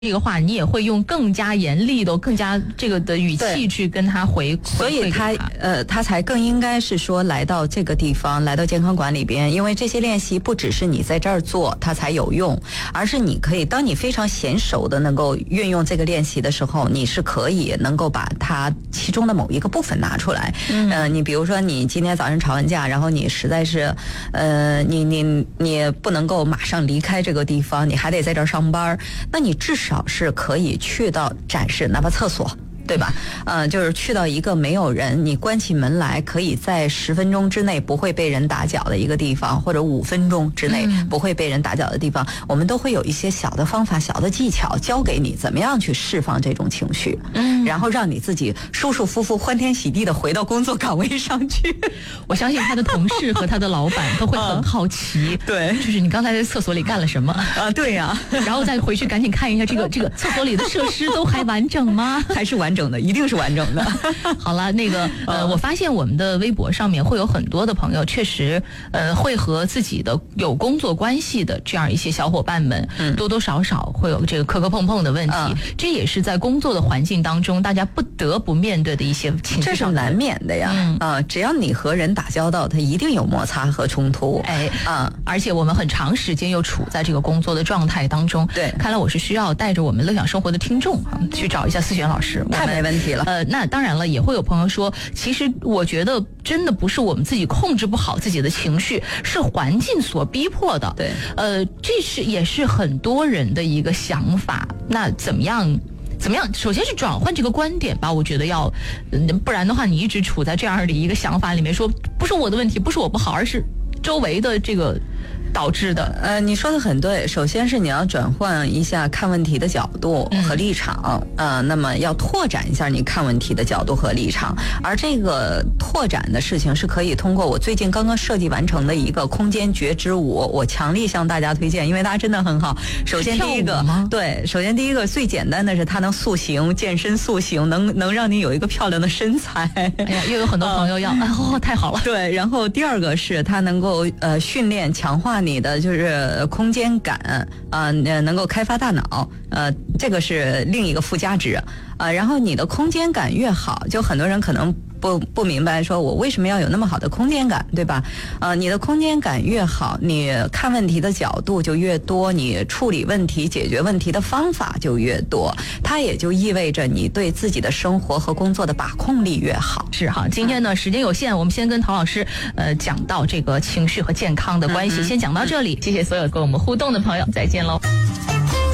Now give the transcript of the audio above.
这个话，你也会用更加严厉的、更加这个的语气去跟他回馈， 所以他才更应该是说来到这个地方，来到健康馆里边，因为这些练习不只是你在这儿做它才有用，而是你可以当你非常娴熟的能够运用这个练习的时候，你是可以能够把它其中的某一个部分拿出来。你比如说你今天早上吵完架，然后你实在是你不能够马上离开这个地方，你还得在这儿上班，那你至少是可以去到展示，哪怕厕所，对吧？就是去到一个没有人，你关起门来可以在10分钟之内不会被人打搅的一个地方，或者5分钟之内不会被人打搅的地方，我们都会有一些小的方法、小的技巧教给你，怎么样去释放这种情绪，然后让你自己舒舒服服、欢天喜地的回到工作岗位上去。 我相信他的同事和他的老板都会很好奇， 对， 就是你刚才在厕所里干了什么啊？对呀， 然后再回去赶紧看一下这个厕所里的设施都还完整吗？ 还是完整的，一定是完整的。 好了，那个我发现我们的微博上面会有很多的朋友，确实会和自己的有工作关系的这样一些小伙伴们，多多少少会有这个磕磕碰碰的问题，这也是在工作的环境当中大家不得不面对的一些情绪上的， 这是难免的呀。只要你和人打交道，它一定有摩擦和冲突。 而且我们很长时间又处在这个工作的状态当中。 对， 看来我是需要带着我们乐享生活的听众去找一下思璇老师。 太没问题了。 那当然了，也会有朋友说，其实我觉得真的不是我们自己控制不好自己的情绪，是环境所逼迫的。 对， 这也是很多人的一个想法。那怎么样？首先是转换这个观点吧，我觉得要，不然的话，你一直处在这样的一个想法里面，说不是我的问题，不是我不好，而是周围的这个导致的。 你说的很对，首先是你要转换一下看问题的角度和立场，那么要拓展一下你看问题的角度和立场，而这个拓展的事情是可以通过我最近刚刚设计完成的一个空间觉知舞，我强力向大家推荐，因为它真的很好。首先第一个最简单的是它能塑形，健身塑形，能让你有一个漂亮的身材。 哎呀，又有很多朋友要，太好了。 对，然后第二个是它能够训练强化你的就是空间感能够开发大脑，这个是另一个附加值然后你的空间感越好，就很多人可能不明白，说我为什么要有那么好的空间感，对吧？你的空间感越好，你看问题的角度就越多，你处理问题、解决问题的方法就越多，它也就意味着你对自己的生活和工作的把控力越好。 是哈，今天呢时间有限，我们先跟陶老师讲到这个情绪和健康的关系，先讲到这里，谢谢所有跟我们互动的朋友，再见喽。